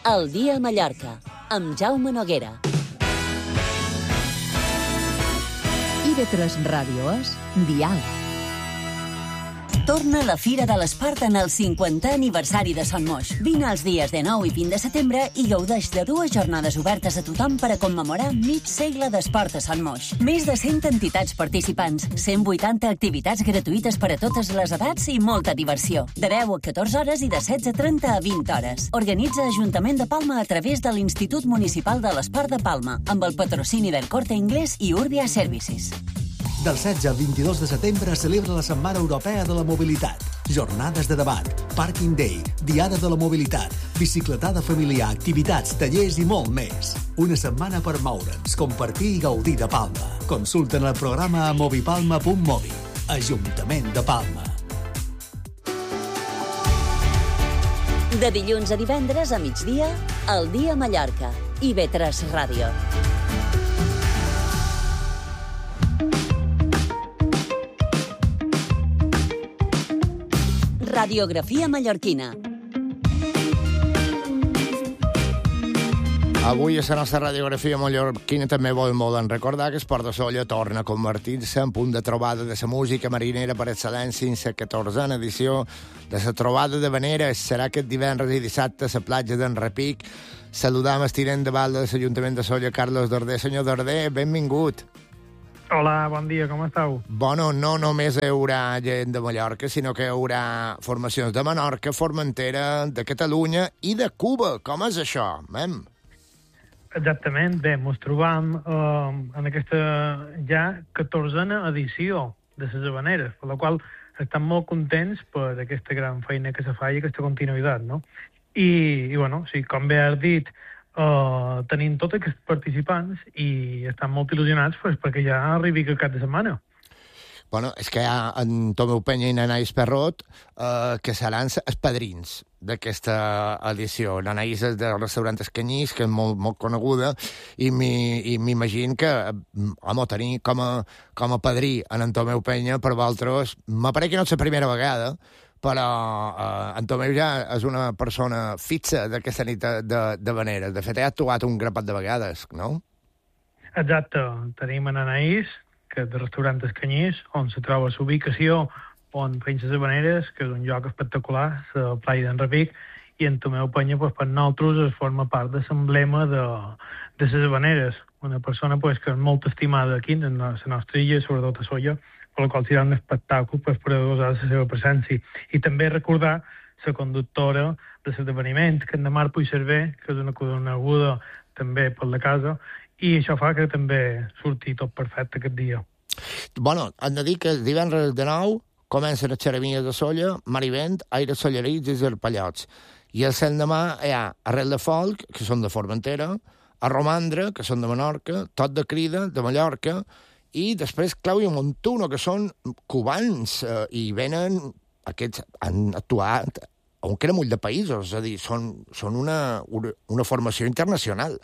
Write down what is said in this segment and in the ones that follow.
El dia a Mallorca, amb Jaume Noguera. IB3 Ràdio és Dial. Torna la Fira de l'Esport en el 50è aniversari de Son Moix. Vine els dies de 9 i 20 de setembre i gaudeix de 2 jornades obertes a tothom per a commemorar mig segle d'esport a Son Moix. Més de 100 entitats participants, 180 activitats gratuïtes per a totes les edats i molta diversió. De 10 a 14 hores i de 16:30 a 20 hores. Organitza Ajuntament de Palma a través de l'Institut Municipal de l'Esport de Palma, amb el patrocini del Corte Inglés i Urbia Services. Del 16 al 22 de setembre celebra la Setmana Europea de la Mobilitat. Jornades de debat, Parking Day, Diada de la Mobilitat, bicicletada familiar, activitats, tallers i molt més. Una setmana per moure'ns, compartir i gaudir de Palma. Consulten el programa a movipalma.mobi. Ajuntament de Palma. De dilluns a divendres a migdia, El dia a Mallorca. IB3 Ràdio. Radiografia mallorquina. Avui a la nostra radiografia mallorquina també volem recordar que Esport de Sóller torna a convertir-se en punt de trobada de la música marinera per excel·lència en la 14a edició de la trobada de Vaneres. Serà aquest divendres i dissabte a la platja d'en Repic. Saludam el tinent de Val de l'Ajuntament de Sóller, Carlos Dorder. Senyor Dorder, benvingut. Hola, bon dia, com esteu? Bueno, no només hi haurà gent de Mallorca, sinó que hi haurà formacions de Menorca, Formentera, de Catalunya i de Cuba. Com és això, mem? Exactament, bé, ens trobam en aquesta ja 14a edició de les Havaneres, per la qual estem molt contents per aquesta gran feina que se fa i aquesta continuïtat, no? I bueno, sí, com bé has dit, tenim tots aquests participants i estan molt il·lusionats perquè ja arribi aquest cap de setmana. Bueno, és que hi ha en Tomeu Penya i Nanais Perrot que seran els padrins d'aquesta edició. Nanais és del restaurant Escanyís, que és molt, molt coneguda, i m'imagino que, home, tenir com a padrí en Tomeu Penya per vosaltres, m'apareix que no és la primera vegada, però en Tomeu ja és una persona fixa d'aquesta nit de Vaneres. De fet, ha actuat un grapat de vegades, no? Exacte. Tenim en Anaïs, que és del restaurant Escanyís, on se troba l'ubicació on feien les Havaneres, que és un lloc espectacular, la playa d'en Repic, i en Tomeu Penya, per nosaltres, es forma part de l'emblema de les Havaneres. Una persona que és molt estimada aquí, en la nostra illa, sobretot a Sóller, per la qual serà un espectacle per gosar la seva presència. I també recordar la conductora de l'esdeveniment, que és la Mar Puigcerver, que és una coneguda també per la casa, i això fa que també surti tot perfecte aquest dia. Bueno, hem de dir que el divendres de 9 comencen les xeremies de Sóller, mar i vent, aires sollerits i zerpallots. I el cel demà hi ha Arrel de Folk, que són de Formentera, a Romandre, que són de Menorca, Tot de Crida, de Mallorca, i després Clau i Montuno, que són cubans, i venen, aquests han actuat a un cremull de països, és a dir, són una formació internacional.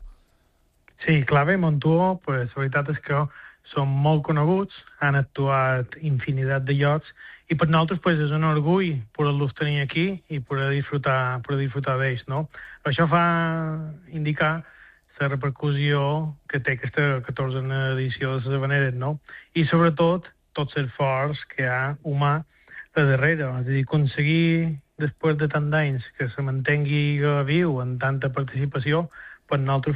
Sí, Clave i Montuno, la veritat és que són molt coneguts, han actuat infinitat de llocs, i per nosaltres és un orgull poder-los tenir aquí i poder disfrutar d'ells, no? Això fa indicar la repercussió que té aquesta 14a edició de les Havaneres, no? I sobretot tot l'esforç que hi ha humà a darrere, és a dir, aconseguir després de tant d'anys que se mantengui viu en tanta participació, per nosaltres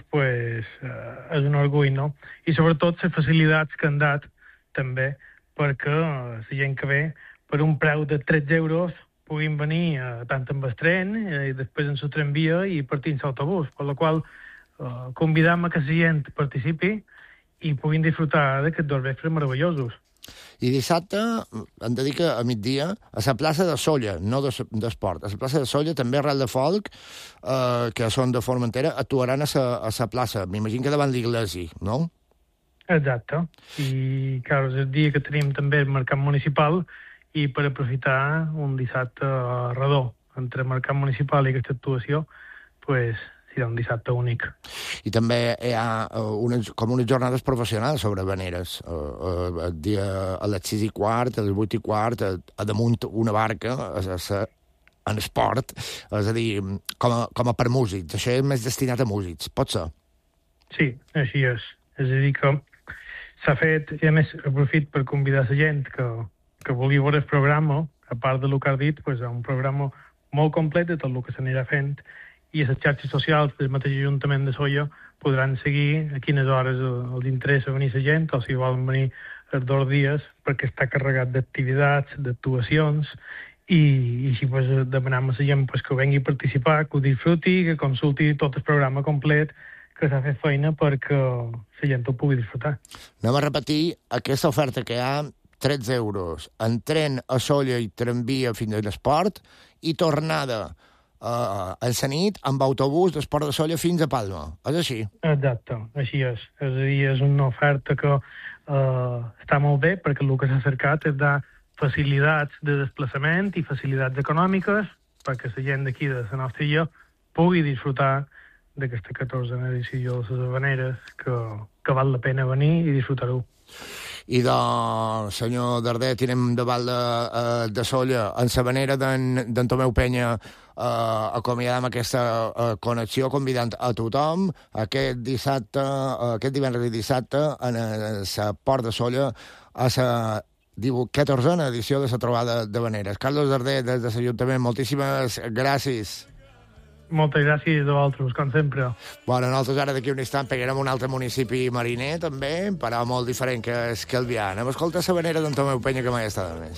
és un orgull, no? I sobretot les facilitats que han dat també perquè la gent que ve per un preu de 13 euros puguin venir tant amb el tren i després en el tramvia i partint l'autobús, per la qual convidam a que la gent participi i puguin disfrutar d'aquests dos vespres meravellosos. I dissabte, hem de dir que a migdia, a la plaça de Sóller, no d'esport, a la plaça de Sóller també Arrel de Folk, que són de Formentera, actuaran a la plaça, m'imagino que davant l'església, no? Exacte. I, clar, és el dia que tenim també el mercat municipal i per aprofitar un dissabte redó entre el mercat municipal i aquesta actuació, serà un dissabte únic. I també hi ha com unes jornades professionals sobre Vaneres. El dia a les 6:15, a les 8:15, a damunt una barca, a en esport, és a dir, com a per músics. Això és més destinat a músics, pot ser? Sí, així és. És a dir, que s'ha fet, i a més aprofit per convidar la gent que vulgui veure el programa, a part del que has dit, pues, un programa molt complet de tot el que s'anirà fent, i a les xarxes socials del mateix Ajuntament de Sóller podran seguir a quines hores els interessa venir la gent, o si volen venir els 2 dies, perquè està carregat d'activitats, d'actuacions, i així pues, demanem a la gent pues, que vengui a participar, que ho disfruti, que consulti tot el programa complet, que s'ha fet feina perquè la gent ho pugui disfrutar. Anem a repetir aquesta oferta que hi ha, 13 euros, en tren a Sóller i tramvia fins a l'Esport, i tornada a la nit amb autobús d'Esport de Sóller fins a Palma. És així? Exacte, així és. És a dir, és una oferta que està molt bé perquè el que s'ha cercat és dar facilitats de desplaçament i facilitats econòmiques perquè la gent d'aquí de la nostra illa pugui disfrutar d'aquesta 14a edició de les Havaneres que val la pena venir i disfrutar-ho. I senyor Darder, tirem davant de Sóller en la manera d'en Tomeu Penya acomiadam aquesta connexió convidant a tothom aquest divendres i dissabte en la Port de Sóller a la 14a edició de la trobada d'Havaneres. Carlos Darder, des de l'Ajuntament, moltíssimes gràcies. Moltes gràcies a vosaltres, com sempre. Bueno, nosaltres ara d'aquí un instant pegarem un altre municipi mariner, també, però molt diferent que és Calvià. Anem a escoltar la Havanera d'en Tomeu Penya, que mai està de més.